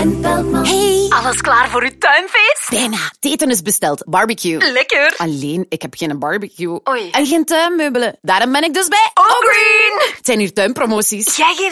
Tempelman. Hey, Alles klaar voor uw tuinfeest? bijna. Het eten is besteld. Barbecue. Lekker. Alleen, ik heb geen barbecue. Oei. En geen tuinmeubelen. Daarom ben ik dus bij Allgreen. Het zijn hier tuinpromoties. Jij geeft